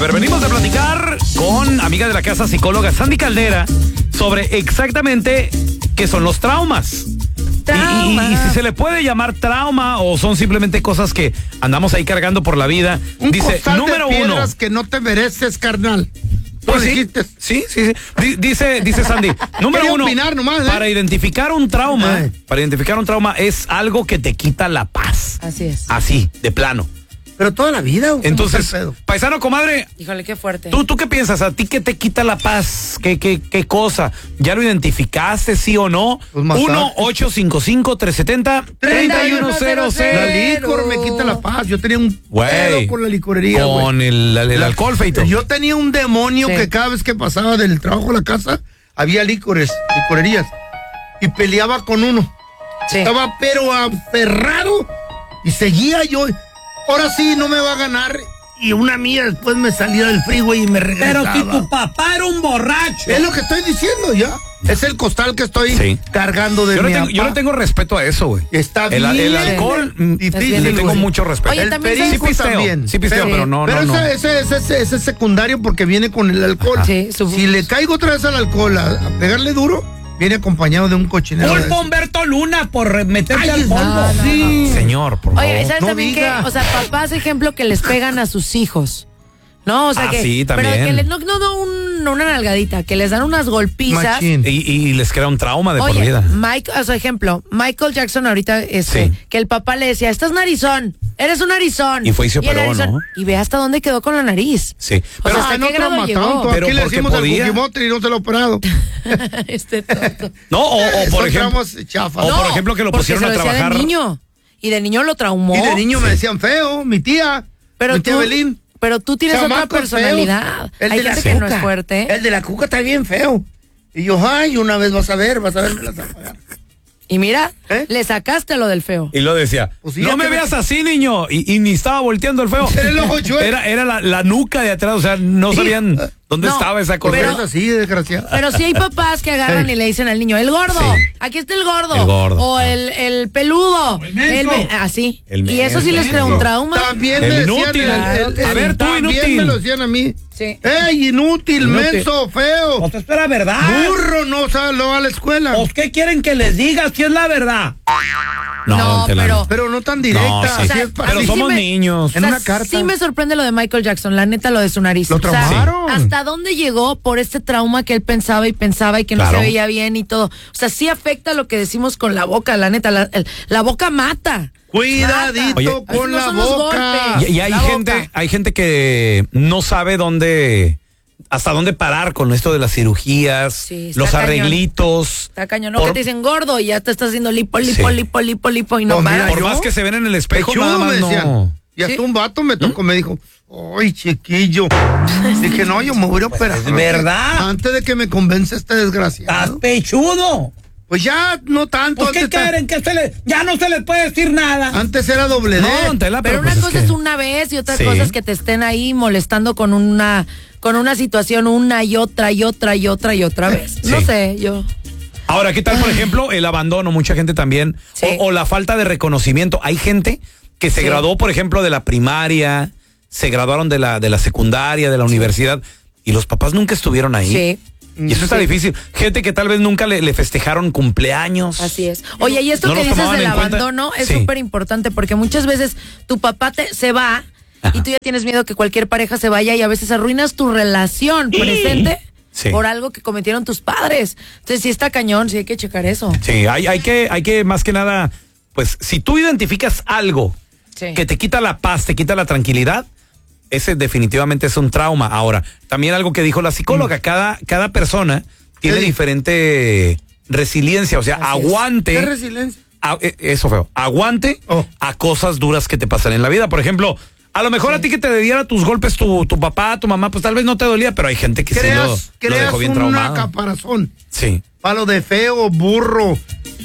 ver, venimos a platicar con amiga de la casa, psicóloga Sandy Caldera, sobre exactamente qué son los traumas. Y si se le puede llamar trauma o son simplemente cosas que andamos ahí cargando por la vida. Dice, número uno, que no te mereces, carnal. Pues sí. Dice Sandy, número uno, nomás, para identificar un trauma, es algo que te quita la paz. Así es. Así, de plano. Pero toda la vida. Entonces, paisano, comadre. Híjole, qué fuerte. ¿Tú qué piensas? ¿A ti qué te quita la paz? ¿Qué cosa? ¿Ya lo identificaste, sí o no? Pues 1-855-370-3100. La licor me quita la paz. Yo tenía un pedo con la licorería, con el alcohol, feito. Yo tenía un demonio que cada vez que pasaba del trabajo a la casa, había licorerías. Y peleaba con uno. Sí. Estaba pero aferrado. Y seguía yo. Ahora sí, no me va a ganar. Y una mía después me salía del freeway y me regresaba. Pero si tu papá era un borracho. Es lo que estoy diciendo ya. Es el costal que estoy cargando de yo no tengo respeto a eso, güey. Está bien. El alcohol, difícil. Le tengo mucho respeto. Oye, el perico también. Sí pisteo, pero no. Ese es secundario porque viene con el alcohol. Sí, si le caigo otra vez al alcohol a pegarle duro, viene acompañado de un cochinero. Culpa a Humberto Luna por meterte al polvo. No. Señor, por favor. Oye, ¿sabes también que? O sea, papás, ejemplo, que les pegan a sus hijos. ¿No? O sea que. Sí, también. Pero que una nalgadita, que les dan unas golpizas. Y les crea un trauma de por vida. Ejemplo, Michael Jackson ahorita, que el papá le decía, estás narizón, eres un narizón. Y fue y se operó, ¿no? Y ve hasta dónde quedó con la nariz. Sí. Pero hasta no traumatado. Pero aquí le decimos al Fujimoto y no se lo ha operado. Tonto. No, por ejemplo. Por ejemplo, que lo pusieron a trabajar. De niño. Y de niño lo traumó. Y de niño me decían feo, mi tía. Mi tía Belín. Pero tú tienes otra personalidad. Hay gente que no es fuerte. El de la cuca está bien feo. Y yo, una vez vas a ver, me las a pagar. Y mira, le sacaste lo del feo. Y lo decía, pues no me veas así, niño. Y ni estaba volteando el feo. Era la nuca de atrás, o sea, no sabían dónde estaba esa cosa. Pero es así, desgraciado. Pero sí hay papás que agarran y le dicen al niño, el gordo, aquí está el gordo. El gordo. O el peludo. Así. Y eso sí les crea un trauma. También me decían a ver, tú inútil. También me lo decían a mí. Sí. ¡Ey, inútil, menso, feo! Pues esto era verdad. Burro, no va a la escuela. Pues, ¿qué quieren que les diga si es la verdad? No, pero no tan directa. No, sí. O sea, pero somos niños. En una carta. Sí me sorprende lo de Michael Jackson, la neta, lo de su nariz. Lo traumaron. ¿Hasta dónde llegó por este trauma que él pensaba y que no se veía bien y todo? O sea, sí afecta lo que decimos con la boca, la neta. La boca mata. Cuidadito con la boca. Y hay gente que no sabe hasta dónde parar con esto de las cirugías, los arreglitos. Está cañón, que te dicen gordo y ya te estás haciendo lipo y no para. Por más que se ven en el espejo, nada más no. Y hasta un vato me dijo, ¡ay, chiquillo! Dije, no, yo me voy a operar. ¿Es verdad? Antes de que me convence este desgraciado. ¡Estás pechudo! Pues ya no tanto. ¿Por qué quieren que ya no se les puede decir nada? Antes era doble D. Pero una cosa es una vez y otra cosa es que te estén ahí molestando con una situación una y otra vez. No sé, yo. Ahora, ¿qué tal, por ejemplo, el abandono? Mucha gente también. O la falta de reconocimiento. Hay gente que se graduó, por ejemplo, de la primaria, se graduaron de la secundaria, de la universidad, y los papás nunca estuvieron ahí. Sí. Y eso está difícil. Gente que tal vez nunca le festejaron cumpleaños. Así es. Oye, y esto que dices del abandono es súper importante porque muchas veces tu papá se va y tú ya tienes miedo que cualquier pareja se vaya y a veces arruinas tu relación presente por algo que cometieron tus padres. Entonces sí está cañón, sí hay que checar eso. Sí, hay que más que nada, pues si tú identificas algo que te quita la paz, te quita la tranquilidad, ese definitivamente es un trauma. Ahora, también algo que dijo la psicóloga, cada persona tiene diferente resiliencia, o sea, aguante. ¿Qué resiliencia? Eso feo. Aguante a cosas duras que te pasan en la vida. Por ejemplo, a lo mejor a ti que te diera tus golpes tu papá, tu mamá, pues tal vez no te dolía, pero hay gente que lo dejó bien traumado. Caparazón. Sí. Palo de feo, burro,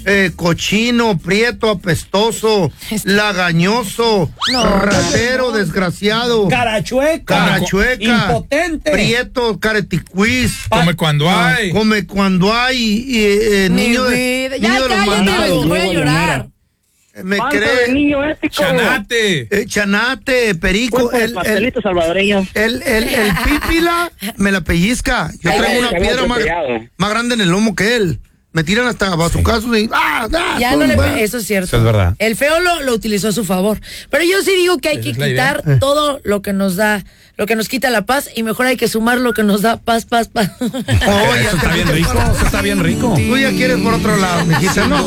cochino, prieto, apestoso, lagañoso, ratero, desgraciado, carachueca, impotente, prieto, careticuiz, come cuando hay, niño de los mandados. Voy a llorar. Me cree. Niño ético. Chanate, perico. El pastelito salvadoreño. El pípila me la pellizca. Yo traigo una piedra más grande en el lomo que él. Me tiran hasta bazucazos y ya no eso es cierto. Eso es verdad. El feo lo utilizó a su favor. Pero yo sí digo que hay que quitar todo lo que nos da, lo que nos quita la paz, y mejor hay que sumar lo que nos da paz. Eso está bien rico, eso está bien rico. Tú ya quieres por otro lado, mijita, ¿no?